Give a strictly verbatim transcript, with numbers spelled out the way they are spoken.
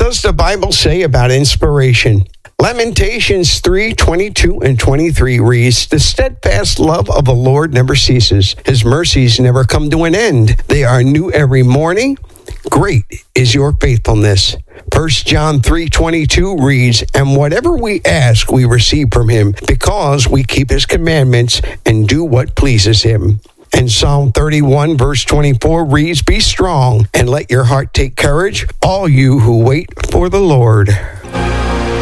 does the Bible say about inspiration? Lamentations three twenty-two and twenty-three reads, "The steadfast love of the Lord never ceases. His mercies never come to an end. They are new every morning. Great is your faithfulness." First John three twenty-two reads, "And whatever we ask, we receive from him, because we keep his commandments and do what pleases him." And Psalm thirty-one, verse twenty-four reads, "Be strong and let your heart take courage, all you who wait for the Lord."